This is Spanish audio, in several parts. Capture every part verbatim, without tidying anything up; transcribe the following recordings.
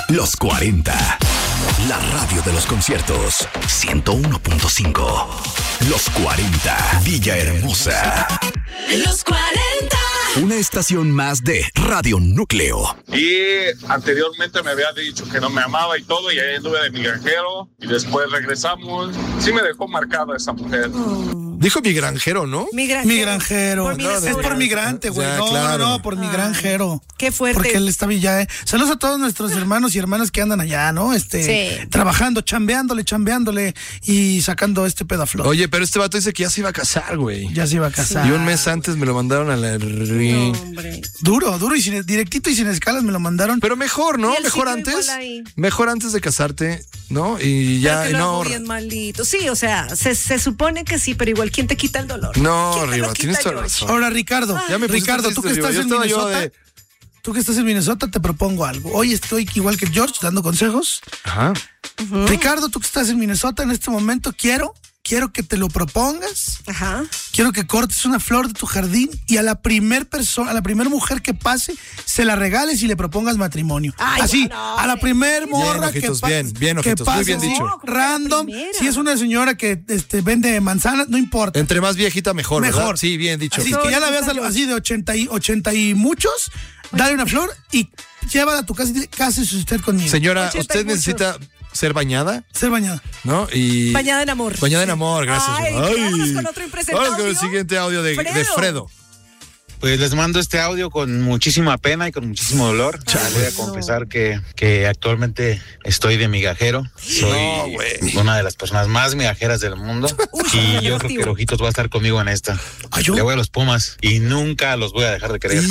Los cuarenta. La radio de los conciertos. ciento uno punto cinco. Los cuarenta. Villahermosa. Los cuarenta. Una estación más de Radio Núcleo. Y anteriormente me había dicho que no me amaba y todo, y ahí anduve de migranjero, y después regresamos. Sí me dejó marcada esa mujer. Oh. Dijo mi granjero, ¿no? Mi granjero. Mi granjero. Por No, es por migrante, güey. Ya, No, claro. no, no, por mi Ay, granjero. qué fuerte. Porque él está Villa, ¿eh? Saludos a todos nuestros hermanos y hermanas que andan allá, ¿no? Este, Sí. trabajando, chambeándole, chambeándole y sacando este pedo a flor. Oye, pero este vato dice que ya se iba a casar, güey. Ya se iba a casar. Y un mes antes me lo mandaron a la... No, hombre. Duro, duro y sin, directito y sin escalas me lo mandaron. Pero mejor, ¿no? Y el Mejor ciclo antes. igual ahí. Mejor antes de casarte, ¿no? Y ya, Pero que lo no. hago bien maldito. Sí, o sea, se, se supone que sí, pero igual, ¿quién te quita el dolor? No, ¿Quién te Riva, lo tienes quita, toda George? razón. Ahora, Ricardo, Ya me pusiste Ricardo, tú que triste, estás Riva. en Yo estaba yo Minnesota, de- tú que estás en Minnesota, te propongo algo. Hoy estoy igual que George dando consejos. Ajá. Ricardo, tú que estás en Minnesota en este momento, quiero, quiero que te lo propongas. Ajá. Quiero que cortes una flor de tu jardín y a la primer persona, a la primer mujer que pase, se la regales y le propongas matrimonio. Ay, así, no, a la primer morra que ojitos, pase, bien, bien, que ojitos, muy pase bien así, dicho. No, como random. la primera. Si es una señora que este, vende manzanas, no importa. Entre más viejita, mejor, ¿verdad? Mejor. Sí, bien dicho. Así es que ya la veas así de ochenta y, ochenta y muchos, dale una flor y llévala a tu casa y dile, cásese usted conmigo. Señora, ochenta y usted muchos. necesita ser bañada, Ser bañada. ¿no? Y... Bañada en amor. Bañada en amor, gracias. Ay, vámonos con otro impresentable Vámonos con el audio. siguiente audio de Fredo. de Fredo. Pues les mando este audio con muchísima pena y con muchísimo dolor. Chale. Voy a confesar que, que actualmente estoy de migajero. Soy No, güey. una de las personas más migajeras del mundo. Uy, y yo creo negativo. que el Ojitos va a estar conmigo en esta. ¿Ah, yo? Le voy a los Pumas y nunca los voy a dejar de querer.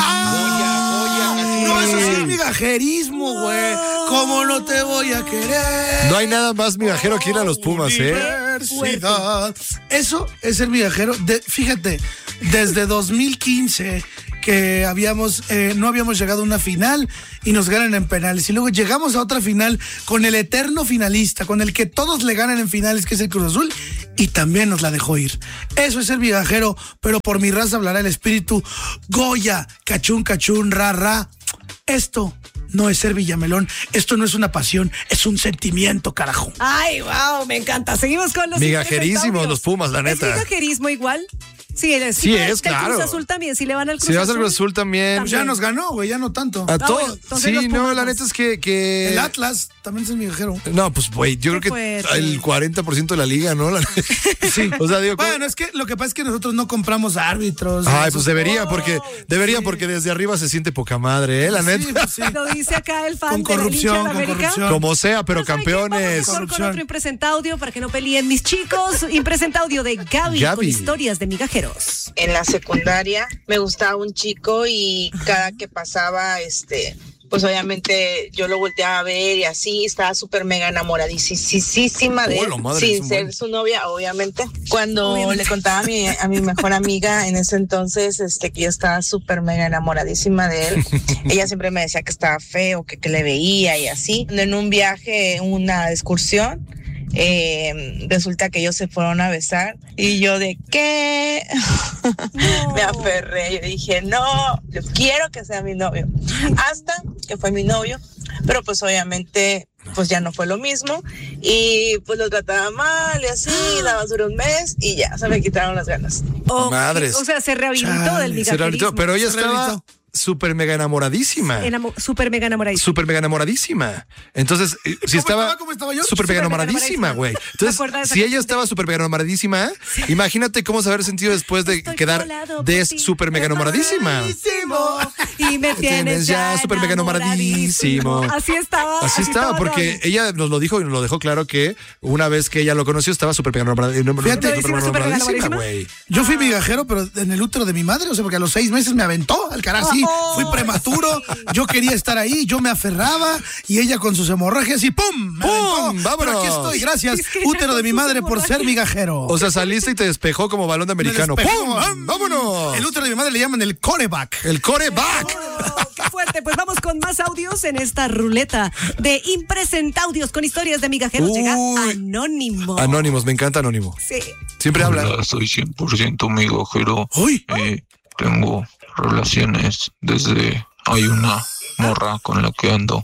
No, eso sí es migajerismo, güey. ¿Cómo no te voy a querer? No hay nada más migajero que ir a los Pumas, ¿eh? Universidad. Eso es ser migajero. De, fíjate, desde dos mil quince que habíamos eh, no habíamos llegado a una final y nos ganan en penales. Y luego llegamos a otra final con el eterno finalista, con el que todos le ganan en finales, que es el Cruz Azul, y también nos la dejó ir. Eso es ser migajero, pero por mi raza hablará el espíritu. Goya, cachún, cachún, ra, ra. Esto no es ser Villamelón, esto no es una pasión, es un sentimiento, carajo. Ay, wow, me encanta. Seguimos con los Migajerísimos impresentables. los Pumas, la neta. ¿Es migajerismo igual? Sí, el Sí tipo es, del claro. Cruz Azul también, si le van al Cruz Si vas Azul. al Cruz Azul también. Ya nos ganó, güey, ya no tanto. A Ah, todo. bueno, entonces los Sí, no, Pumas la no. neta es que... que... El Atlas también es migajero. No, pues, güey, yo Qué creo que fuerte. el cuarenta por ciento de la liga, ¿no? La- Sí. O sea, digo... Bueno, es que lo que pasa es que nosotros no compramos árbitros. Ay, Esos- pues debería, porque debería, sí. porque desde arriba se siente poca madre, ¿eh? La Sí, neta. pues sí. Lo dice acá el fan Con de la corrupción, hincha de con América. corrupción. Como sea, pero ¿Saben qué? Vamos campeones. mejor con Corrupción. otro impresentaudio para que no peleen mis chicos. Impresentaudio de Gaby, Gaby. con historias de migajeros. En la secundaria me gustaba un chico y cada que pasaba, este, pues obviamente yo lo volteaba a ver y así, estaba súper mega enamoradísima de Oh, él, la madre, sin es un ser buen- su novia, obviamente. Cuando Obviamente. le contaba a mi, a mi mejor amiga en ese entonces, este, que yo estaba súper mega enamoradísima de él, ella siempre me decía que estaba feo, que, que le veía y así. En un viaje, una excursión, eh, resulta que ellos se fueron a besar y yo de ¿qué? No. Me aferré, yo dije no, yo quiero que sea mi novio, hasta que fue mi novio, pero pues obviamente pues ya no fue lo mismo y pues lo trataba mal y así, la basura un mes y ya se me quitaron las ganas. O, Madres. o sea, se rehabilitó Chale, del Se migajerismo. rehabilitó, pero ella Se estaba rehabilitó. súper mega enamoradísima. Enamo- súper mega enamoradísimo. Súper mega enamoradísima. Entonces, eh, si ¿Cómo estaba... estaba? ¿Cómo estaba yo? Súper mega Súper mega enamoradísima, enamoradísima. güey. ¿Se Entonces, acuerda de esa si ella canción? estaba súper mega enamoradísima, imagínate cómo se haber sentido después de Estoy quedar volado por des ti, súper mega enamoradísima. Y me tienes ya súper mega enamoradísimo. Así estaba. Así estaba, porque Gaby. ella nos lo dijo y nos lo dejó claro que una vez que ella lo conoció estaba súper mega enamorada- Fíjate, súper súper mega enamoradísima, enamoradísima. güey. Yo fui migajero, pero en el útero de mi madre, o sea, porque a los seis meses me aventó al carajo, sí, Oh, fui prematuro, yo quería estar ahí, yo me aferraba y ella con sus hemorragias y ¡pum! Me ¡Pum! aventó. ¡Vámonos! Pero aquí estoy, gracias, Es que ya útero de con mi sus madre por ser hemorragias. migajero. O sea, saliste y te despejó como balón de Me americano. despejó. ¡Pum! ¡Vámonos! El útero de mi madre le llaman el coreback. El coreback. Oh, ¡qué fuerte! Pues vamos con más audios en esta ruleta de impresentaudios con historias de migajeros. Llega Uy. Anónimo. Anónimos, me encanta Anónimo. Sí. Siempre habla. Hola, soy cien por ciento migajero. Uy, Eh, tengo relaciones desde... Hay una morra con la que ando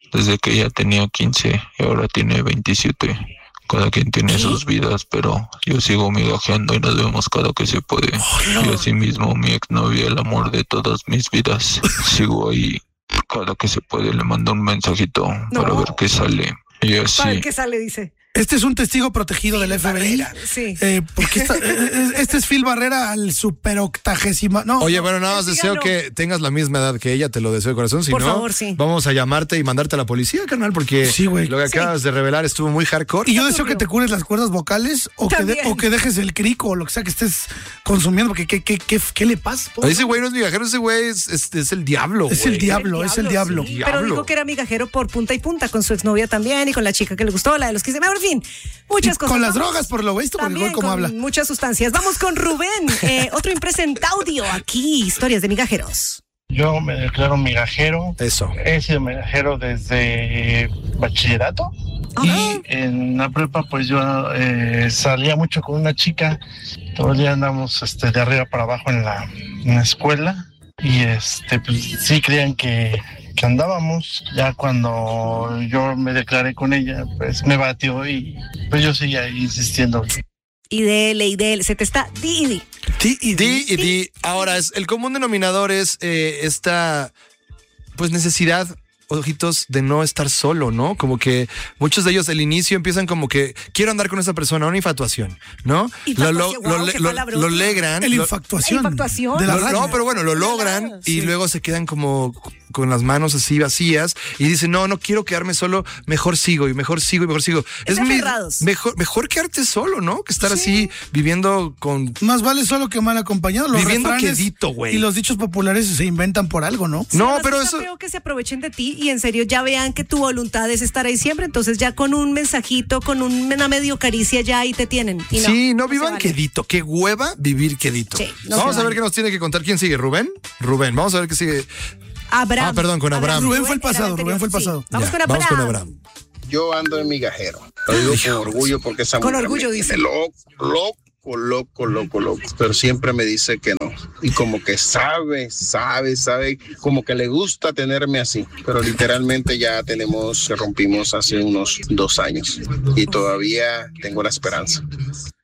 desde que ella tenía quince y ahora tiene veintisiete. Cada quien tiene sus vidas, pero yo sigo migajeando y nos vemos cada que se puede. Y asimismo, mi exnovia, el amor de todas mis vidas, sigo ahí. Cada que se puede le mando un mensajito no. para ver qué sale. Y así. Para ver qué sale, dice. Este es un testigo protegido Phil del F B I. Sí. Eh, porque esta, este es Phil Barrera al super octagésima. No, Oye, no, bueno, nada más deseo no. que tengas la misma edad que ella, te lo deseo de corazón. Si Por no, favor, sí. vamos a llamarte y mandarte a la policía, carnal, porque sí, lo que acabas sí. de revelar estuvo muy hardcore. Y yo deseo que te cures las cuerdas vocales o que, de, o que dejes el crico o lo que sea que estés consumiendo, porque ¿qué, qué, qué, qué le pasa? Oye, ese güey no es migajero, ese güey es, es, es el diablo. Es el diablo, es el diablo. Sí, pero dijo que era migajero por punta y punta con su exnovia también y con la chica que le gustó, la de los quince. En fin, muchas cosas. Con las drogas, por lo visto, porque igual como habla. Muchas sustancias. Vamos con Rubén, eh, otro impresentaudio aquí, historias de migajeros. Yo me declaro migajero. Eso. He sido migajero desde bachillerato. Ajá. Y en la prepa, pues yo eh, salía mucho con una chica. Todo el día andamos este, de arriba para abajo en la, en la escuela. Y este, pues sí creían que, que andábamos. Ya cuando yo me declaré con ella, pues me batió y pues yo seguía insistiendo. Y dele, y dele, se te está di y di. Di y di y di. Ahora, es, el común denominador es eh, esta, pues, necesidad, ojitos, de no estar solo, ¿no? Como que muchos de ellos al inicio empiezan como que quiero andar con esa persona, una infatuación, ¿no? Infatuación, lo, lo, wow, lo, lo, lo logran. El infatuación. La infatuación. De la lo, no, pero bueno, lo logran y sí. luego se quedan como con las manos así vacías y dicen, no, no quiero quedarme solo, mejor sigo y mejor sigo y mejor sigo. Es mi, mejor, mejor quedarte solo, ¿no? Que estar sí. así viviendo con... Más vale solo que mal acompañado. Los viviendo quedito, güey. Y los dichos populares se inventan por algo, ¿no? Sí, no, pero eso... creo que se aprovechen de ti y en serio ya vean que tu voluntad es estar ahí siempre, entonces ya con un mensajito, con una medio caricia ya ahí te tienen. Y no, sí, no, no vivan vale. quedito. Qué hueva vivir quedito. Sí, no vamos a vale. ver qué nos tiene que contar. ¿Quién sigue? ¿Rubén? Rubén. Vamos a ver qué sigue. Abraham. Ah, perdón, con Abraham. Rubén fue el pasado, Rubén fue el pasado. Sí. Vamos, ya, con Abraham. vamos con Abraham. Yo ando en migajero. Lo digo con orgullo porque esa con mujer orgullo me dice. tiene loco, loco, loco, loco, loco. Pero siempre me dice que no. Y como que sabe, sabe, sabe, como que le gusta tenerme así. Pero literalmente ya tenemos, rompimos hace unos dos años. Y todavía tengo la esperanza.